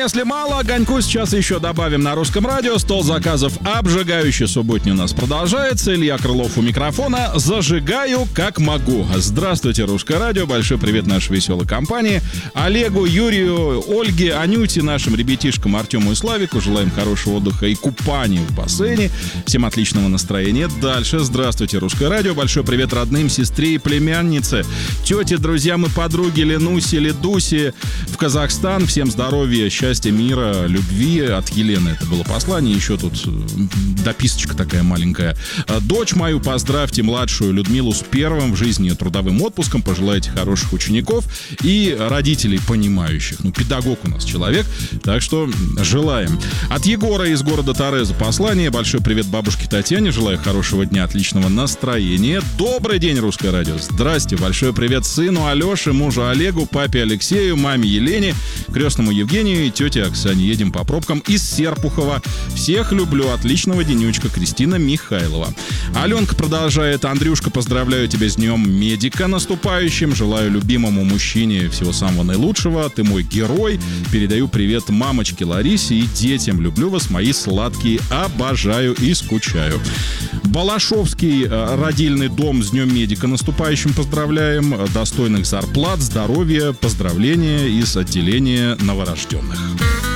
если мало, огоньку сейчас еще добавим на Русском радио. Стол заказов обжигающий субботний у нас продолжается. Илья Крылов у микрофона. Зажигаю как могу. Здравствуйте, Русское радио. Большой привет нашей веселой компании. Олегу, Юрию, Ольге, Анюте, нашим ребятишкам Артему и Славику. Желаем хорошего отдыха и купания в бассейне. Всем отличного настроения. Дальше. Здравствуйте, Русское радио. Большой привет родным, сестре и племяннице, тете, друзьям и подруге Ленусе, Ледусе в Казахстан. Всем здоровья, счастья, мира, любви. От Елены это было послание. Еще тут дописочка такая маленькая. Дочь мою поздравьте, младшую Людмилу, с первым в жизни трудовым отпуском. Пожелайте хороших учеников и родителей понимающих. Педагог у нас человек, так что желаем. От Егора из города Тореза послание. Большой привет бабушке Татьяне. Желаю хорошего дня, отличного настроения. Добрый день, Русское радио. Здрасте. Большой привет сыну Алёше, мужу Олегу, папе Алексею, маме Елене, крестному Евгению и тете Оксане. Едем по пробкам из Серпухова. Всех люблю. Отличного денечка. Кристина Михайлова. Аленка продолжает. Андрюшка, поздравляю тебя с днем медика наступающим. Желаю любимому мужчине всего самого наилучшего. Ты мой герой. Передаю привет мамочке Ларисе и детям. Люблю вас, мои сладкие. Обожаю и скучаю. Балашовский родильный дом с днем медика наступающим поздравляем. Достойных зарплат, здоровья, поздравления из отделения новорожденных.